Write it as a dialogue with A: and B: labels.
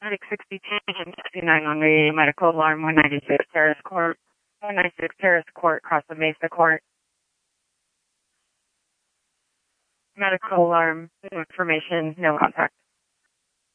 A: Attic 62 and 69 on the medical alarm 196 Terrace Court. 196 Terrace Court, across the Mesa Court. Medical alarm, no information, no contact.